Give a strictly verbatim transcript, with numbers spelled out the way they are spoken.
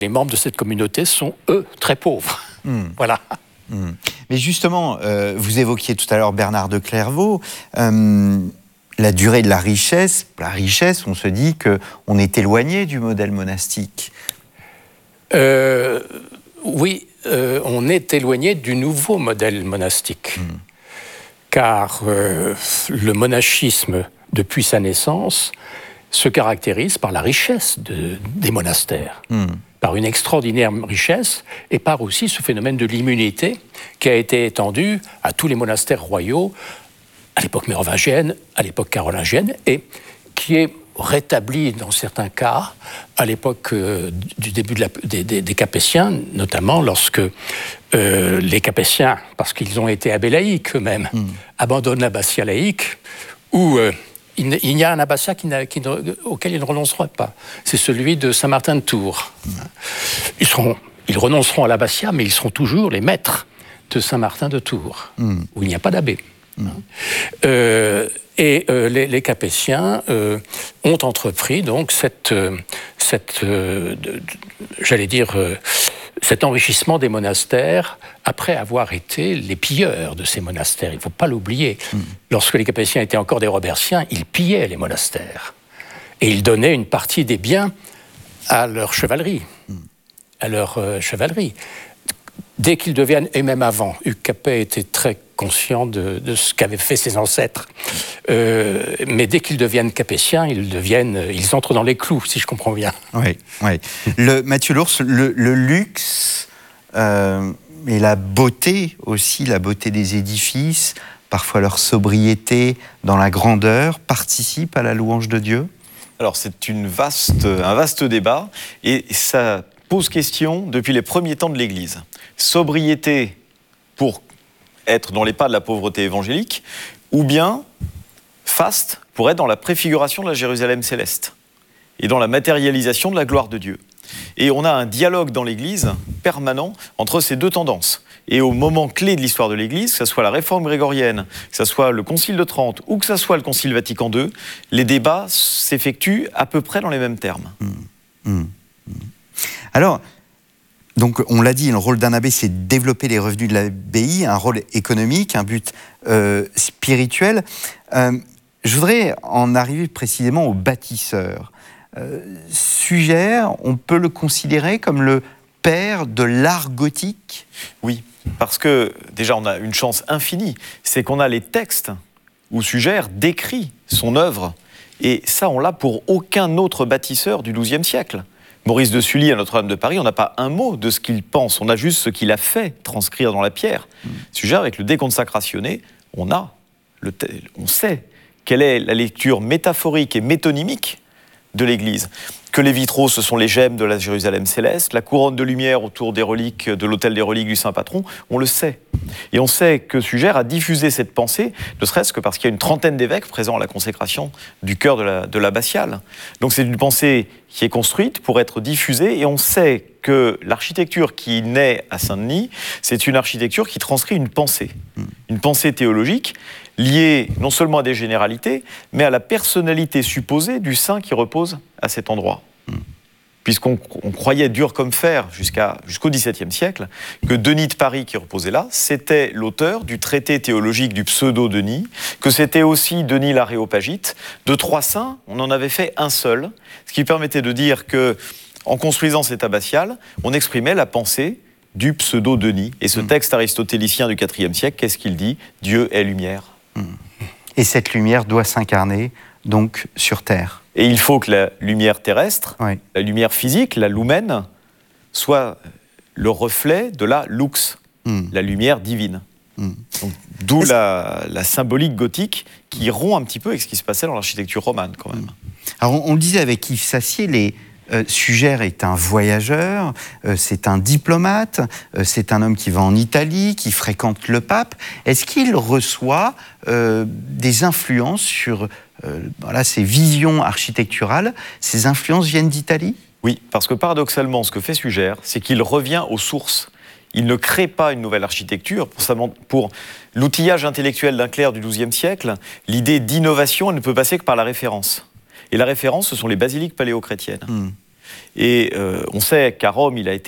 Les membres de cette communauté sont, eux, très pauvres. Mmh. Voilà. Mmh. Mais justement, euh, vous évoquiez tout à l'heure Bernard de Clairvaux, euh, la durée de la richesse. La richesse, on se dit qu'on est éloigné du modèle monastique. Euh, oui, euh, on est éloigné du nouveau modèle monastique. Mmh. Car euh, le monachisme, depuis sa naissance, se caractérise par la richesse de, des monastères, mmh. par une extraordinaire richesse et par aussi ce phénomène de l'immunité qui a été étendu à tous les monastères royaux à l'époque mérovingienne, à l'époque carolingienne, et qui est rétabli dans certains cas à l'époque euh, du début de la, des, des, des Capétiens, notamment lorsque euh, les Capétiens, parce qu'ils ont été abbés laïcs eux-mêmes, mmh. abandonnent l'abbatiat laïque, où euh, il, il y a un abbatiat qui qui, auquel ils ne renonceront pas. C'est celui de Saint-Martin de Tours. Mmh. Ils, seront, ils renonceront à l'abbatiat, mais ils seront toujours les maîtres de Saint-Martin de Tours, mmh. où il n'y a pas d'abbé. Mmh. Euh, et euh, les, les Capétiens euh, ont entrepris donc cette, euh, cette euh, de, de, j'allais dire, euh, cet enrichissement des monastères après avoir été les pilleurs de ces monastères. Il ne faut pas l'oublier. Mmh. Lorsque les Capétiens étaient encore des Robertiens, ils pillaient les monastères et ils donnaient une partie des biens à leur chevalerie, mmh. à leur euh, chevalerie. Dès qu'ils deviennent, et même avant, Hugues Capet était très conscient de, de ce qu'avaient fait ses ancêtres. Euh, mais dès qu'ils deviennent capétiens, ils deviennent, ils entrent dans les clous, si je comprends bien. Oui, oui. Le, Mathieu Lours, le, le luxe euh, et la beauté aussi, la beauté des édifices, parfois leur sobriété dans la grandeur, participent à la louange de Dieu. Alors c'est une vaste, un vaste débat, et ça pose question depuis les premiers temps de l'Église. Sobriété pour être dans les pas de la pauvreté évangélique, ou bien faste pour être dans la préfiguration de la Jérusalem céleste et dans la matérialisation de la gloire de Dieu. Et on a un dialogue dans l'Église permanent entre ces deux tendances. Et au moment clé de l'histoire de l'Église, que ce soit la réforme grégorienne, que ce soit le Concile de Trente ou que ce soit le Concile Vatican deux, les débats s'effectuent à peu près dans les mêmes termes. Mmh. Mmh. Alors, donc, on l'a dit, le rôle d'un abbé, c'est de développer les revenus de l'abbaye, un rôle économique, un but euh, spirituel. Euh, je voudrais en arriver précisément au bâtisseur. Euh, Suger, on peut le considérer comme le père de l'art gothique ? Oui, parce que déjà, on a une chance infinie, c'est qu'on a les textes où Suger décrit son œuvre. Et ça, on l'a pour aucun autre bâtisseur du douzième siècle. Maurice de Sully à Notre-Dame de Paris, on n'a pas un mot de ce qu'il pense, on a juste ce qu'il a fait transcrire dans la pierre. Mmh. Suger, avec le De Consacratione, on a, le on sait quelle est la lecture métaphorique et métonymique de l'Église. Que les vitraux, ce sont les gemmes de la Jérusalem céleste, la couronne de lumière autour des reliques, de l'autel des reliques du Saint-Patron, on le sait. Et on sait que Suger a diffusé cette pensée, ne serait-ce que parce qu'il y a une trentaine d'évêques présents à la consécration du cœur de, la, de l'abbatiale. Donc c'est une pensée qui est construite pour être diffusée, et on sait que l'architecture qui naît à Saint-Denis, c'est une architecture qui transcrit une pensée, une pensée théologique, liée non seulement à des généralités, mais à la personnalité supposée du saint qui repose à cet endroit. Mmh. Puisqu'on on croyait dur comme fer jusqu'à, jusqu'au dix-septième siècle que Denis de Paris, qui reposait là, c'était l'auteur du traité théologique du pseudo-Denis, que c'était aussi Denis l'Aréopagite. De trois saints, on en avait fait un seul, ce qui permettait de dire que, en construisant cette abbatiale, on exprimait la pensée du pseudo-Denis. Et ce mmh. texte aristotélicien du quatrième siècle, qu'est-ce qu'il dit ? Dieu est lumière. Et cette lumière doit s'incarner donc sur Terre. Et il faut que la lumière terrestre, oui. la lumière physique, la lumène, soit le reflet de la lux, mm. la lumière divine. Mm. Donc, d'où la, la symbolique gothique qui rompt un petit peu avec ce qui se passait dans l'architecture romane quand même. Alors on, on le disait avec Yves Sassier, les Euh, Suger est un voyageur, euh, c'est un diplomate, euh, c'est un homme qui va en Italie, qui fréquente le pape. Est-ce qu'il reçoit euh, des influences sur euh, voilà, ses visions architecturales ? Ces influences viennent d'Italie ? Oui, parce que paradoxalement, ce que fait Suger, c'est qu'il revient aux sources. Il ne crée pas une nouvelle architecture. Pour, sa, pour l'outillage intellectuel d'un clerc du douzième siècle, l'idée d'innovation, elle ne peut passer que par la référence. Et la référence, ce sont les basiliques paléochrétiennes. Mmh. Et euh, on sait qu'à Rome, il a été